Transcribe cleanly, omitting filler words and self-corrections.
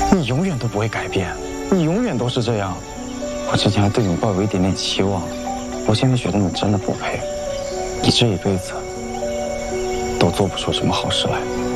你永远都不会改变，你永远都是这样。我之前还对你抱有一点点期望，我现在觉得你真的不配，你这一辈子都做不出什么好事来。